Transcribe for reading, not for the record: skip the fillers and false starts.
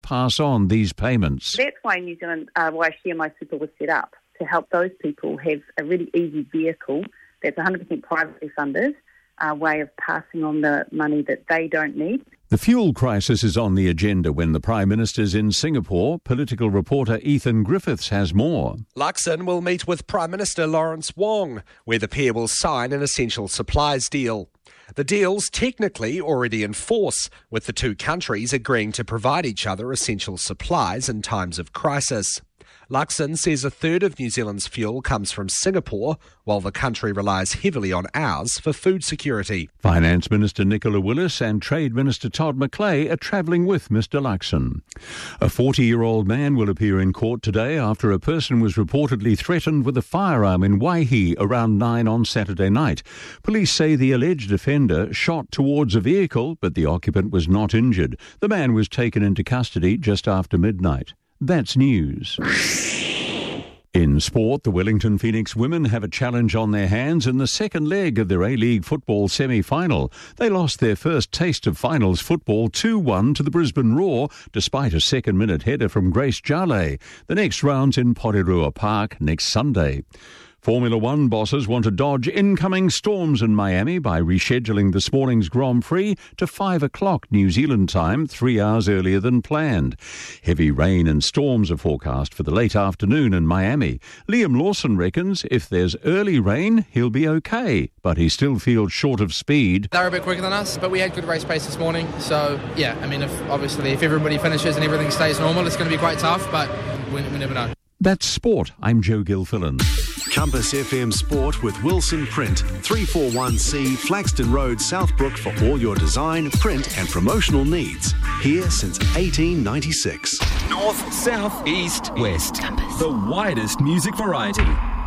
pass on these payments. That's why New Zealand, why Share My Super was set up, to help those people have a really easy vehicle that's 100% privately funded, way of passing on the money that they don't need. The fuel crisis is on the agenda when the Prime Minister's in Singapore. Political reporter Ethan Griffiths has more. Luxon will meet with Prime Minister Lawrence Wong, where the pair will sign an essential supplies deal. The deal's technically already in force, with the two countries agreeing to provide each other essential supplies in times of crisis. Luxon says a third of New Zealand's fuel comes from Singapore, while the country relies heavily on ours for food security. Finance Minister Nicola Willis and Trade Minister Todd McClay are travelling with Mr Luxon. A 40-year-old man will appear in court today after a person was reportedly threatened with a firearm in Waihi around 9 on Saturday night. Police say the alleged offender shot towards a vehicle, but the occupant was not injured. The man was taken into custody just after midnight. That's news. In sport, the Wellington Phoenix women have a challenge on their hands in the second leg of their A-League football semi-final. They lost their first taste of finals football 2-1 to the Brisbane Roar, despite a second-minute header from Grace Jale. The next round's in Porirua Park next Sunday. Formula One bosses want to dodge incoming storms in Miami by rescheduling this morning's Grand Prix to 5 o'clock New Zealand time, 3 hours earlier than planned. Heavy rain and storms are forecast for the late afternoon in Miami. Liam Lawson reckons if there's early rain, he'll be okay, but he still feels short of speed. They're a bit quicker than us, but we had good race pace this morning. So, yeah, I mean, if everybody finishes and everything stays normal, it's going to be quite tough, but we never know. That's sport. I'm Joe Gilfillan. Compass FM Sport with Wilson Print, 341C Flaxton Road, Southbrook for all your design, print and promotional needs. Here since 1896. North, south, east, west. Compass. The widest music variety.